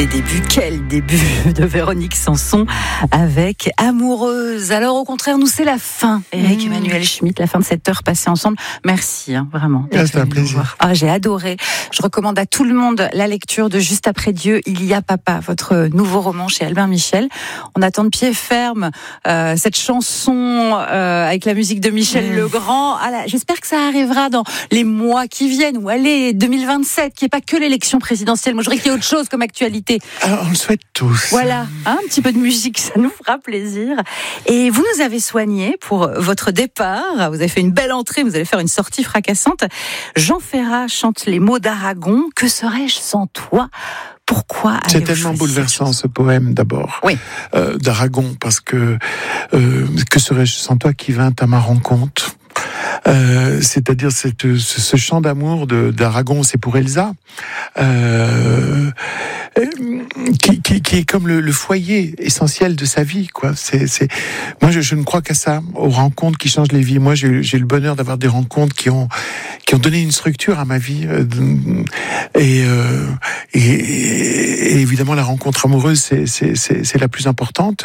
débuts. Quel début de Véronique Sanson avec Amoureuse. Alors au contraire, nous c'est la fin. Éric Emmanuel Schmitt, la fin de cette heure passée ensemble. Merci, vraiment. C'est un plaisir. J'ai adoré. Je recommande à tout le monde la lecture de Juste après Dieu, il y a papa, votre nouveau roman chez Albin Michel. On attend de pied ferme cette chanson avec la musique de Michel Legrand. J'espère que ça arrivera dans les mois qui viennent, ou allez, 2027, qu'il n'y ait pas que l'élection présidentielle. Moi, je voudrais qu'il y ait autre chose comme actualité. Alors, on le souhaite tous. Voilà, un petit peu de musique, ça nous fera plaisir. Et vous nous avez soigné pour votre départ. Vous avez fait une belle entrée, vous allez faire une sortie fracassante. Jean Ferrat chante les mots d'Aragon. Que serais-je sans toi ? Pourquoi ? C'est tellement bouleversant ce poème d'abord, d'Aragon, parce que serais-je sans toi qui vint à ma rencontre ? C'est-à-dire ce chant d'amour d'Aragon, c'est pour Elsa, qui est comme le foyer essentiel de sa vie, quoi. Moi, je ne crois qu'à ça, aux rencontres qui changent les vies. Moi, j'ai le bonheur d'avoir des rencontres qui ont donné une structure à ma vie, et évidemment la rencontre amoureuse, c'est la plus importante.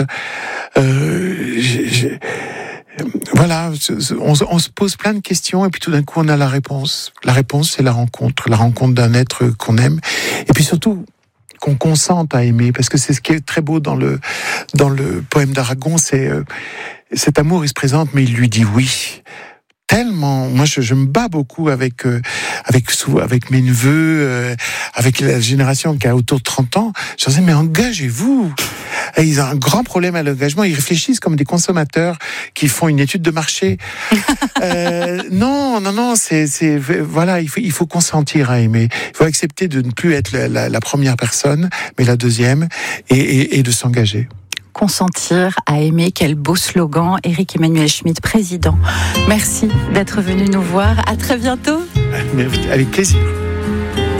Voilà, on se pose plein de questions et puis tout d'un coup on a la réponse. La réponse, c'est la rencontre d'un être qu'on aime, et puis surtout qu'on consente à aimer, parce que c'est ce qui est très beau dans le poème d'Aragon, c'est cet amour, il se présente mais il lui dit oui. Tellement, moi je me bats beaucoup avec mes neveux, avec la génération qui a autour de 30 ans. Je leur dis mais engagez-vous. Et ils ont un grand problème à l'engagement. Ils réfléchissent comme des consommateurs qui font une étude de marché. Non, voilà, il faut consentir à aimer. Il faut accepter de ne plus être la première personne, mais la deuxième, et de s'engager. Consentir à aimer, quel beau slogan. Éric Emmanuel Schmitt, président. Merci d'être venu nous voir. À très bientôt. Avec plaisir.